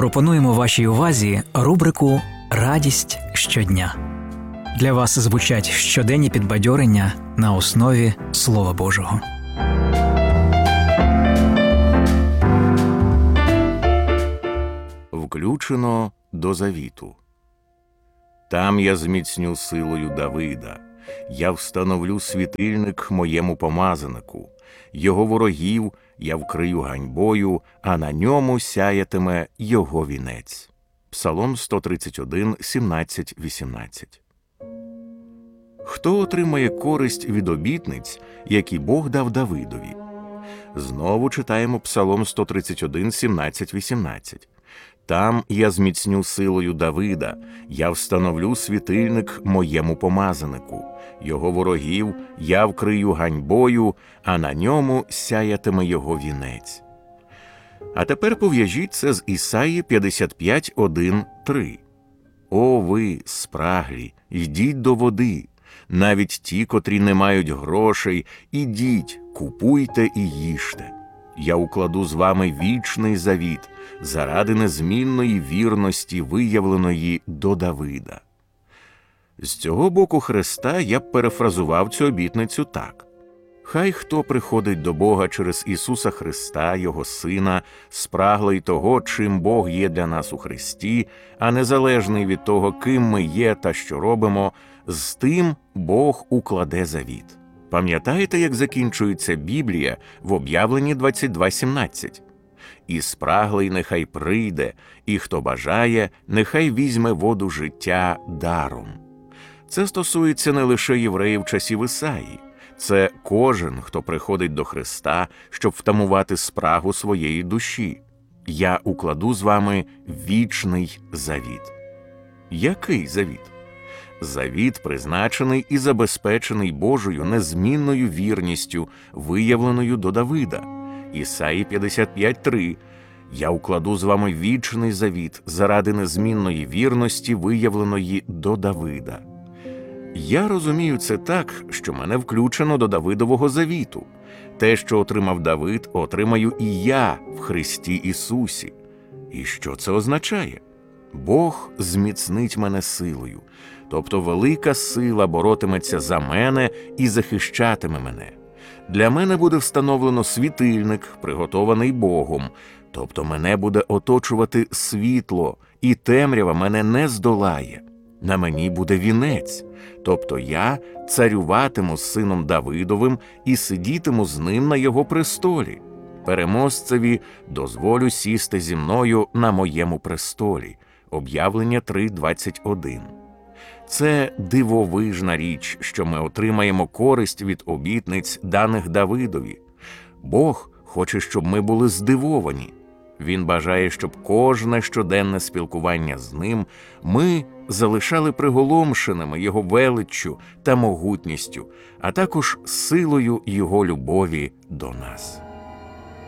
Пропонуємо вашій увазі рубрику «Радість щодня». Для вас звучать щоденні підбадьорення на основі Слова Божого. Включено до завіту. Там я зміцню силою Давида, я встановлю світильник моєму помазанику, його ворогів я вкрию ганьбою, а на ньому сяятиме його вінець. Псалом 131, 17, 18. Хто отримає користь від обітниць, які Бог дав Давидові? Знову читаємо Псалом 131, 17, 18. Там я зміцню силою Давида, я встановлю світильник моєму помазанику, його ворогів я вкрию ганьбою, а на ньому сяятиме його вінець. А тепер пов'яжіть це з Ісаї 55, 1, 3. «О ви, спраглі, йдіть до води, навіть ті, котрі не мають грошей, ідіть, купуйте і їжте. Я укладу з вами вічний завіт, заради незмінної вірності, виявленої до Давида». З цього боку хреста я б перефразував цю обітницю так. Хай хто приходить до Бога через Ісуса Христа, Його Сина, спраглий того, чим Бог є для нас у Христі, а незалежний від того, ким ми є та що робимо, з тим Бог укладе завіт. Пам'ятаєте, як закінчується Біблія в Об'явленні 22:17? «І спраглий нехай прийде, і хто бажає, нехай візьме воду життя даром». Це стосується не лише євреїв часів Ісаї. Це кожен, хто приходить до Христа, щоб втамувати спрагу своєї душі. «Я укладу з вами вічний завіт». Який завіт? Завіт, призначений і забезпечений Божою незмінною вірністю, виявленою до Давида. Ісаї 55:3. «Я укладу з вами вічний завіт заради незмінної вірності, виявленої до Давида». Я розумію це так, що мене включено до Давидового завіту. Те, що отримав Давид, отримаю і я в Христі Ісусі. І що це означає? Бог зміцнить мене силою, тобто велика сила боротиметься за мене і захищатиме мене. Для мене буде встановлено світильник, приготований Богом, тобто мене буде оточувати світло, і темрява мене не здолає. На мені буде вінець, тобто я царюватиму з сином Давидовим і сидітиму з ним на його престолі. Переможцеві дозволю сісти зі мною на моєму престолі. Об'явлення 3:21. Це дивовижна річ, що ми отримаємо користь від обітниць, даних Давидові. Бог хоче, щоб ми були здивовані. Він бажає, щоб кожне щоденне спілкування з ним ми залишали приголомшеними його величчю та могутністю, а також силою його любові до нас.